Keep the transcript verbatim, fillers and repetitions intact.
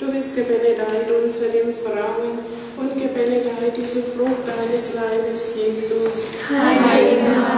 Du bist gebenedeit unter den Frauen und gebenedeit diese Frucht deines Leibes, Jesus. Heilige